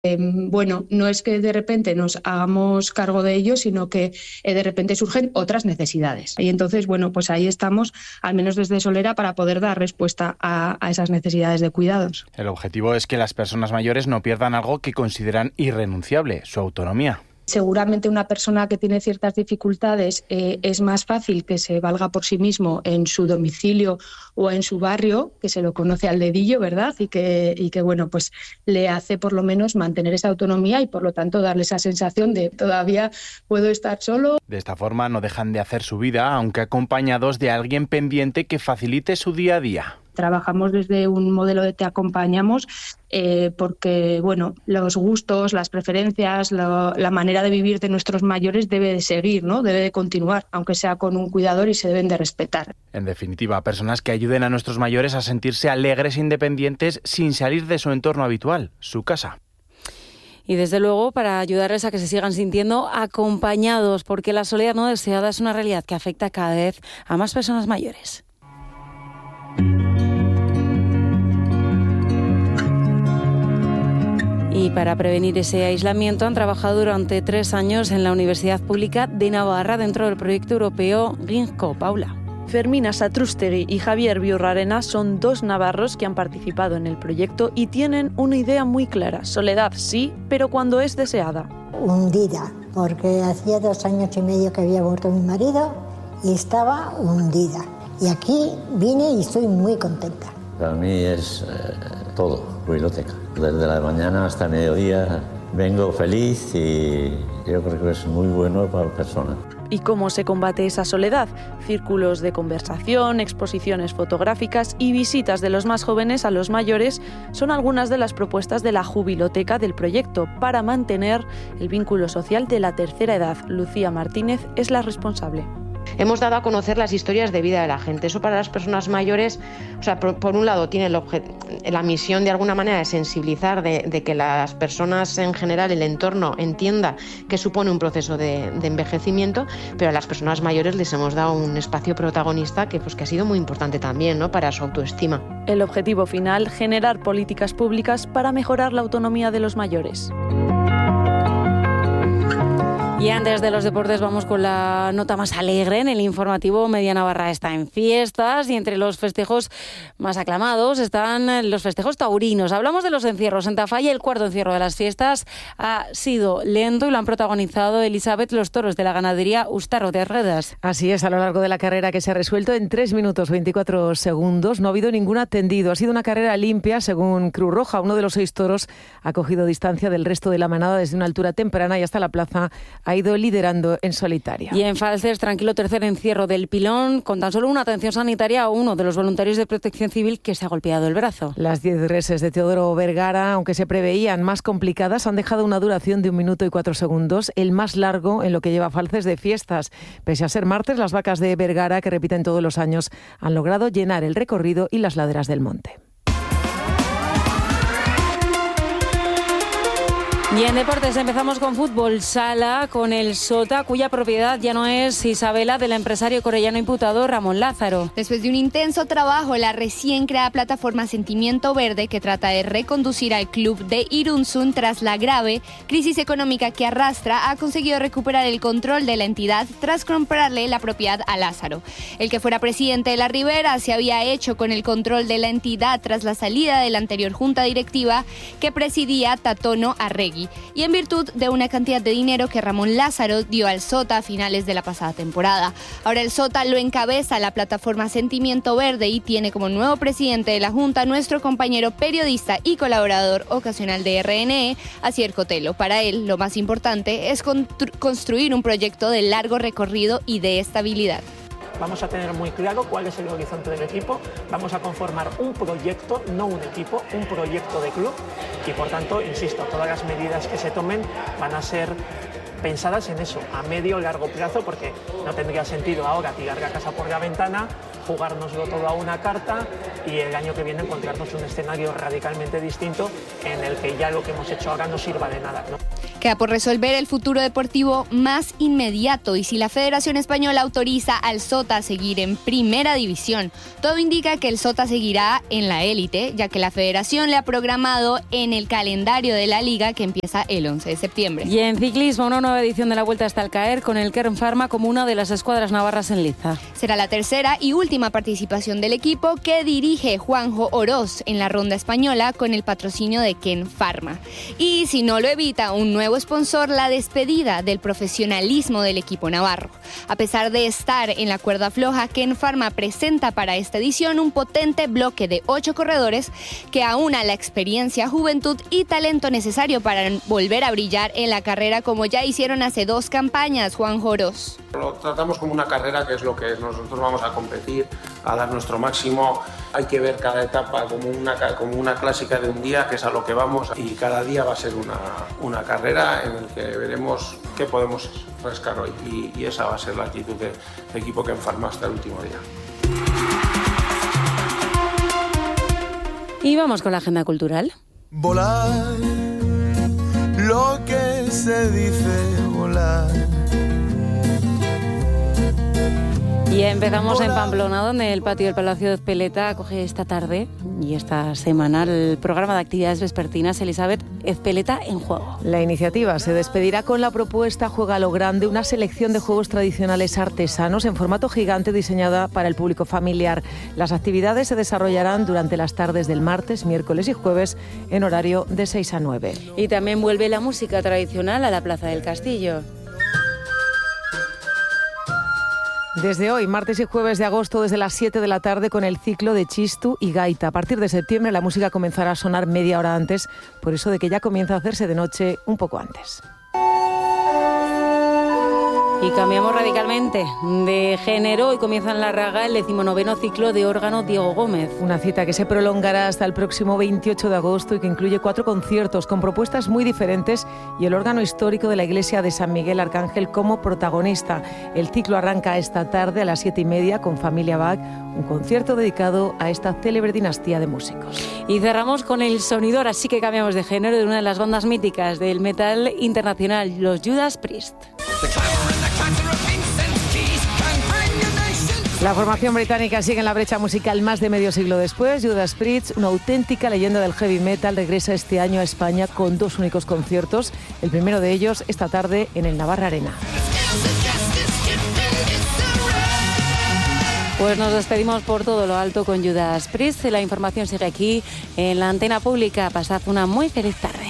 Bueno, no es que de repente nos hagamos cargo de ello, sino que de repente surgen otras necesidades. Y entonces, bueno, pues ahí estamos, al menos desde Solera, para poder dar respuesta a esas necesidades de cuidados. El objetivo es que las personas mayores no pierdan algo que consideran irrenunciable, su autonomía. Seguramente una persona que tiene ciertas dificultades es más fácil que se valga por sí mismo en su domicilio o en su barrio, que se lo conoce al dedillo, ¿verdad? Y que bueno, pues le hace por lo menos mantener esa autonomía y por lo tanto darle esa sensación de todavía puedo estar solo. De esta forma no dejan de hacer su vida, aunque acompañados de alguien pendiente que facilite su día a día. Trabajamos desde un modelo de te acompañamos porque bueno, los gustos, las preferencias, la manera de vivir de nuestros mayores debe de seguir, ¿no? Debe de continuar, aunque sea con un cuidador, y se deben de respetar. En definitiva, personas que ayuden a nuestros mayores a sentirse alegres e independientes sin salir de su entorno habitual, su casa. Y desde luego para ayudarles a que se sigan sintiendo acompañados, porque la soledad no deseada es una realidad que afecta cada vez a más personas mayores. Y para prevenir ese aislamiento han trabajado durante 3 años en la Universidad Pública de Navarra dentro del proyecto europeo Ginkgo. Paula. Fermina Satrústegui y Javier Biurrarena son 2 navarros que han participado en el proyecto y tienen una idea muy clara. Soledad sí, pero cuando es deseada. Hundida, porque hacía 2 años y medio que había muerto mi marido y estaba hundida. Y aquí vine y estoy muy contenta. Para mí es todo, biblioteca. Desde la mañana hasta el mediodía vengo feliz y yo creo que es muy bueno para la persona. ¿Y cómo se combate esa soledad? Círculos de conversación, exposiciones fotográficas y visitas de los más jóvenes a los mayores son algunas de las propuestas de la Jubiloteca del proyecto para mantener el vínculo social de la tercera edad. Lucía Martínez es la responsable. Hemos dado a conocer las historias de vida de la gente. Eso para las personas mayores, o sea, por un lado tiene la misión de alguna manera de sensibilizar, de que las personas en general, el entorno entienda que supone un proceso de envejecimiento, pero a las personas mayores les hemos dado un espacio protagonista que ha sido muy importante también, ¿no?, para su autoestima. El objetivo final, generar políticas públicas para mejorar la autonomía de los mayores. Y antes de los deportes vamos con la nota más alegre. En el informativo, Media Navarra está en fiestas y entre los festejos más aclamados están los festejos taurinos. Hablamos de los encierros. En Tafalla, el cuarto encierro de las fiestas ha sido lento y lo han protagonizado Elizabeth los toros de la ganadería Ustarro de Redas. Así es, a lo largo de la carrera, que se ha resuelto en 3 minutos 24 segundos. No ha habido ningún atendido. Ha sido una carrera limpia, según Cruz Roja. Uno de los 6 toros ha cogido distancia del resto de la manada desde una altura temprana y hasta la plaza ha ido liderando en solitario. Y en Falces, tranquilo tercer encierro del Pilón, con tan solo una atención sanitaria a uno de los voluntarios de Protección Civil que se ha golpeado el brazo. Las 10 reses de Teodoro Vergara, aunque se preveían más complicadas, han dejado una duración de 1 minuto y 4 segundos, el más largo en lo que lleva Falces de fiestas. Pese a ser martes, las vacas de Vergara, que repiten todos los años, han logrado llenar el recorrido y las laderas del monte. Y en deportes empezamos con fútbol sala, con el Sota, cuya propiedad ya no es Isabela, del empresario corellano imputado Ramón Lázaro. Después de un intenso trabajo, la recién creada plataforma Sentimiento Verde, que trata de reconducir al club de Irunzun tras la grave crisis económica que arrastra, ha conseguido recuperar el control de la entidad tras comprarle la propiedad a Lázaro. El que fuera presidente de la Ribera se había hecho con el control de la entidad tras la salida de la anterior junta directiva que presidía Tatono Arregui, y en virtud de una cantidad de dinero que Ramón Lázaro dio al Sota a finales de la pasada temporada. Ahora el Sota lo encabeza la plataforma Sentimiento Verde y tiene como nuevo presidente de la Junta nuestro compañero periodista y colaborador ocasional de RNE, Asier Cotelo. Para él, lo más importante es construir un proyecto de largo recorrido y de estabilidad. Vamos a tener muy claro cuál es el horizonte del equipo, vamos a conformar un proyecto, no un equipo, un proyecto de club y por tanto, insisto, todas las medidas que se tomen van a ser pensadas en eso, a medio o largo plazo, porque no tendría sentido ahora tirar la casa por la ventana, jugárnoslo todo a una carta y el año que viene encontrarnos un escenario radicalmente distinto en el que ya lo que hemos hecho ahora no sirva de nada, ¿no? Queda por resolver el futuro deportivo más inmediato y si la Federación Española autoriza al Sota a seguir en Primera División. Todo indica que el Sota seguirá en la élite, ya que la Federación le ha programado en el calendario de la Liga que empieza el 11 de septiembre. Y en ciclismo, una nueva edición de la Vuelta hasta el Caer con el Kern Pharma como una de las escuadras navarras en liza. Será la tercera y última participación del equipo que dirige Juanjo Oroz en la ronda española con el patrocinio de Kern Pharma. Y si no lo evita un nuevo sponsor, la despedida del profesionalismo del equipo navarro. A pesar de estar en la cuerda floja, Kern Pharma presenta para esta edición un potente bloque de 8 corredores que aúna la experiencia, juventud y talento necesario para volver a brillar en la carrera como ya hicieron hace 2 campañas, Juan Joros. Lo tratamos como una carrera que es lo que es. Nosotros vamos a competir, a dar nuestro máximo. Hay que ver cada etapa como una clásica de un día, que es a lo que vamos, y cada día va a ser una carrera en la que veremos qué podemos rascar hoy y esa va a ser la actitud de equipo que enfarma hasta el último día. Y vamos con la agenda cultural. Volar, lo que se dice volar. Y empezamos en Pamplona, donde el patio del Palacio de Ezpeleta acoge esta tarde y esta semana el programa de actividades vespertinas Elizabeth Ezpeleta en Juego. La iniciativa se despedirá con la propuesta Juega a lo Grande, una selección de juegos tradicionales artesanos en formato gigante diseñada para el público familiar. Las actividades se desarrollarán durante las tardes del martes, miércoles y jueves en horario de 6 a 9. Y también vuelve la música tradicional a la Plaza del Castillo. Desde hoy, martes y jueves de agosto, desde las 7 de la tarde, con el ciclo de Chistu y Gaita. A partir de septiembre la música comenzará a sonar media hora antes, por eso de que ya comienza a hacerse de noche un poco antes. Y cambiamos radicalmente de género y comienza en La Raga el 19º ciclo de órgano Diego Gómez. Una cita que se prolongará hasta el próximo 28 de agosto y que incluye 4 conciertos con propuestas muy diferentes y el órgano histórico de la iglesia de San Miguel Arcángel como protagonista. El ciclo arranca esta tarde a las 7:30 con Familia Bach, un concierto dedicado a esta célebre dinastía de músicos. Y cerramos con el sonidor, así que cambiamos de género, de una de las bandas míticas del metal internacional, los Judas Priest. La formación británica sigue en la brecha musical más de medio siglo después. Judas Priest, una auténtica leyenda del heavy metal, regresa este año a España con 2 únicos conciertos. El primero de ellos esta tarde en el Navarra Arena. Pues nos despedimos por todo lo alto con Judas Priest. La información sigue aquí en la antena pública. Pasad una muy feliz tarde.